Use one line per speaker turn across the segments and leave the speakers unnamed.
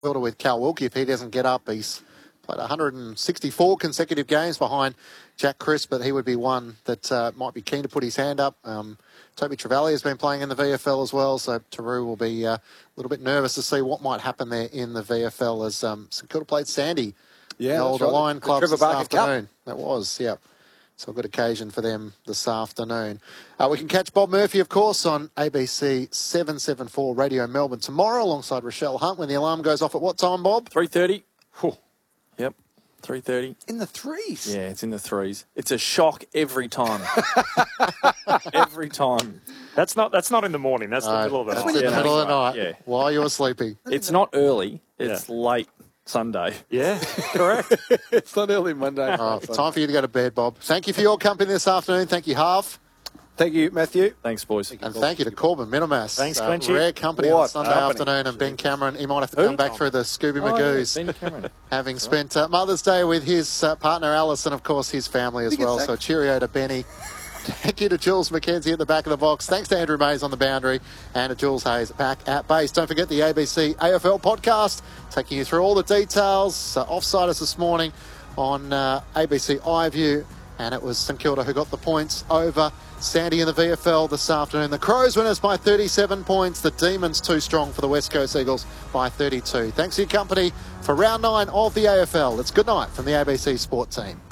with Cal Wilkie. If he doesn't get up, he's played 164 consecutive games behind Jack Crisp, but he would be one that might be keen to put his hand up. Toby Trevally has been playing in the VFL as well, so Taru will be a little bit nervous to see what might happen there in the VFL as St Kilda played Sandy, the old Lion Club this afternoon. That was, yeah. So a good occasion for them this afternoon. We can catch Bob Murphy, of course, on ABC 774 Radio Melbourne tomorrow alongside Rochelle Hunt when the alarm goes off at what time, Bob?
3:30. Yep, 3:30.
In the threes?
Yeah, it's in the threes. It's a shock every time. Every time.
That's not in the morning. That's the middle of the night.
That's in the middle of the night
Yeah.
while you're sleeping.
It's not early. It's late Sunday.
Yeah, correct.
It's not early Monday.
Time for you to go to bed, Bob. Thank you for your company this afternoon. Thank you, Harv.
Thank you, Matthew.
Thanks, boys.
And thank you to Corbin Minimas.
Thanks, Clinchy.
Rare company on Sunday afternoon. And Ben Cameron, he might have to come back through the Scooby Magoos.
Ben Cameron.
Having spent Mother's Day with his partner Alice and, of course, his family as well. So cheerio to Benny. Thank you to Jules McKenzie at the back of the box. Thanks to Andrew Mays on the boundary and to Jules Hayes back at base. Don't forget the ABC AFL podcast, taking you through all the details. Offsiders this morning on ABC iView, and it was St Kilda who got the points over Sandy in the VFL this afternoon. The Crows winners by 37 points. The Demons too strong for the West Coast Eagles by 32. Thanks for your company for round 9 of the AFL. It's good night from the ABC Sport team.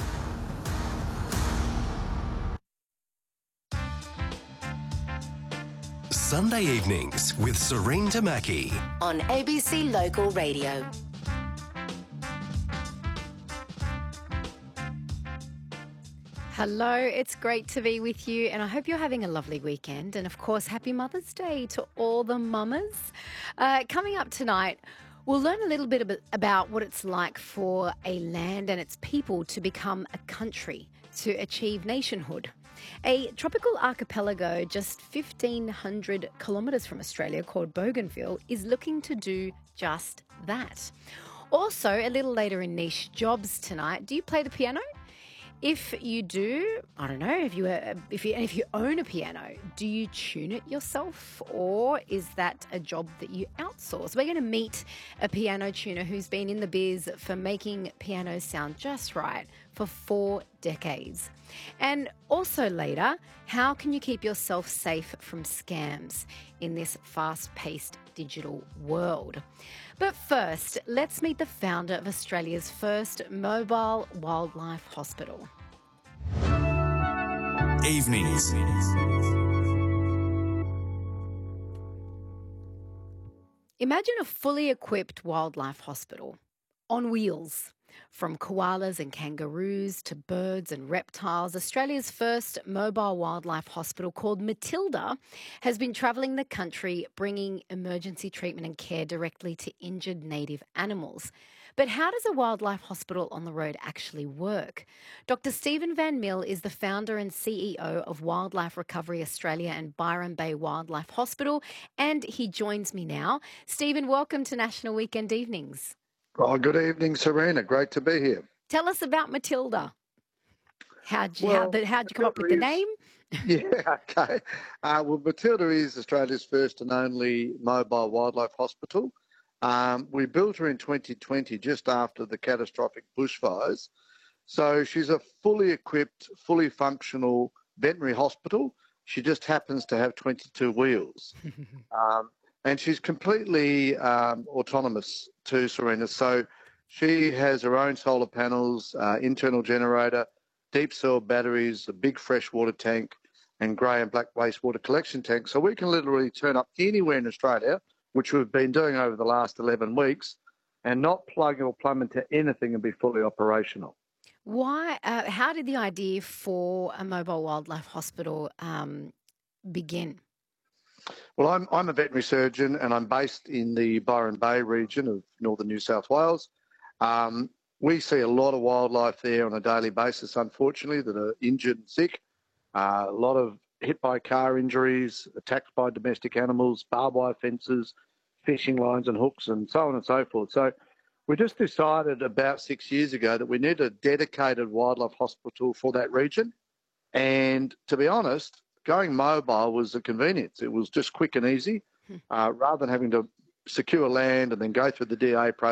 Sunday evenings with Serene Tamaki
on ABC Local Radio.
Hello, it's great to be with you, and I hope you're having a lovely weekend. And of course, happy Mother's Day to all the mamas. Coming up tonight, we'll learn a little bit about what it's like for a land and its people to become a country, to achieve nationhood. A tropical archipelago just 1,500 kilometres from Australia called Bougainville is looking to do just that. Also, a little later in Niche Jobs tonight, do you play the piano? If you do, I don't know, if you own a piano, do you tune it yourself, or is that a job that you outsource? We're going to meet a piano tuner who's been in the biz for making pianos sound just right for 4 decades. And also later, how can you keep yourself safe from scams in this fast-paced digital world? But first, let's meet the founder of Australia's first mobile wildlife hospital.
Evenings.
Imagine a fully equipped wildlife hospital on wheels. From koalas and kangaroos to birds and reptiles, Australia's first mobile wildlife hospital, called Matilda, has been travelling the country bringing emergency treatment and care directly to injured native animals. But how does a wildlife hospital on the road actually work? Dr. Stephen Van Mill is the founder and CEO of Wildlife Recovery Australia and Byron Bay Wildlife Hospital, and he joins me now. Stephen, welcome to National Weekend Evenings.
Oh, good evening, Serena. Great to be here.
Tell us about Matilda. How'd you come up with the name?
Yeah, okay. Well, Matilda is Australia's first and only mobile wildlife hospital. We built her in 2020, just after the catastrophic bushfires. So she's a fully equipped, fully functional veterinary hospital. She just happens to have 22 wheels. And she's completely autonomous too, Serena. So she has her own solar panels, internal generator, deep soil batteries, a big freshwater tank, and grey and black wastewater collection tank. So we can literally turn up anywhere in Australia, which we've been doing over the last 11 weeks, and not plug or plumb into anything and be fully operational.
Why? How did the idea for a mobile wildlife hospital begin?
Well, I'm a veterinary surgeon, and I'm based in the Byron Bay region of northern New South Wales. We see a lot of wildlife there on a daily basis, unfortunately, that are injured and sick. A lot of hit by car injuries, attacked by domestic animals, barbed wire fences, fishing lines and hooks, and so on and so forth. So we just decided about 6 years ago that we need a dedicated wildlife hospital for that region. And to be honest, going mobile was a convenience. It was just quick and easy. Rather than having to secure land and then go through the DA process.